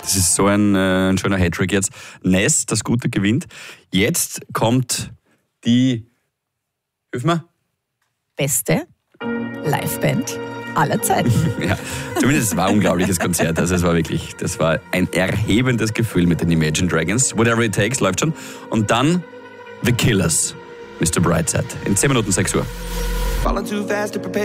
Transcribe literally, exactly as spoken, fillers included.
Das ist so ein, äh, ein schöner Hattrick jetzt. Ness, das Gute gewinnt. Jetzt kommt die, hilf mir? Beste Liveband aller Zeiten. Ja, zumindest es war ein unglaubliches Konzert. Also es war wirklich, das war ein erhebendes Gefühl mit den Imagine Dragons. Whatever it takes, läuft schon. Und dann The Killers, Mister Brightside. In zehn Minuten sechs Uhr.